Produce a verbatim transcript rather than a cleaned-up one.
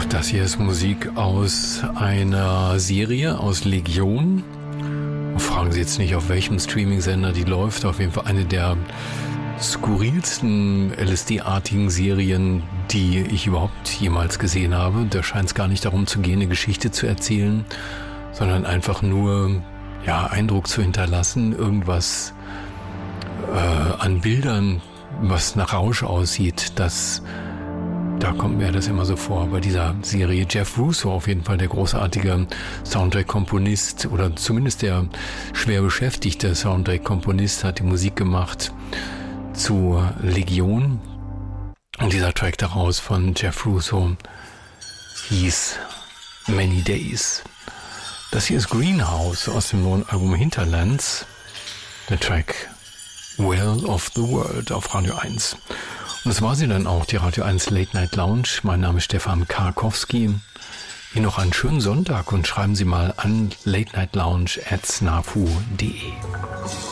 Das hier ist Musik aus einer Serie aus Legion. Fragen Sie jetzt nicht, auf welchem Streaming-Sender die läuft. Auf jeden Fall eine der skurrilsten L S D-artigen Serien, die ich überhaupt jemals gesehen habe. Da scheint es gar nicht darum zu gehen, eine Geschichte zu erzählen, sondern einfach nur ja, Eindruck zu hinterlassen, irgendwas äh, an Bildern, was nach Rausch aussieht, das Da kommt mir das immer so vor bei dieser Serie. Jeff Russo, auf jeden Fall der großartige Soundtrack-Komponist oder zumindest der schwer beschäftigte Soundtrack-Komponist, hat die Musik gemacht zu Legion. Und dieser Track daraus von Jeff Russo hieß Many Days. Das hier ist Greenhouse aus dem neuen Album Hinterlands. Der Track Well of the World auf Radio eins. Und das war sie dann auch, die Radio eins Late Night Lounge. Mein Name ist Stefan Karkowski. Ihnen noch einen schönen Sonntag und schreiben Sie mal an late night lounge at snafu punkt de.